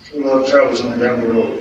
A lot of travels on down the road.